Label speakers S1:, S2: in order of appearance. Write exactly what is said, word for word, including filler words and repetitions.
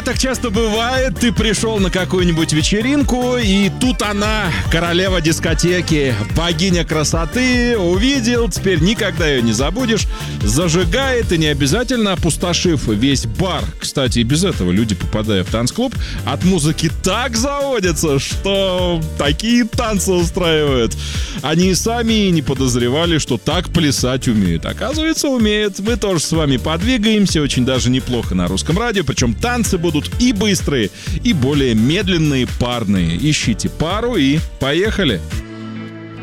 S1: так часто бывает, ты пришел на какую-нибудь вечеринку, и тут она, королева дискотеки, богиня красоты, увидел, теперь никогда ее не забудешь, зажигает, и не обязательно опустошив весь бар. Кстати, и без этого люди, попадая в танцклуб, от музыки так заводятся, что такие танцы устраивают. Они и сами не подозревали, что так плясать умеют. Оказывается, умеют. Мы тоже с вами подвигаемся очень даже неплохо на русском радио, причем танцы будут и быстрые, и более медленные парные. Ищите пару и поехали!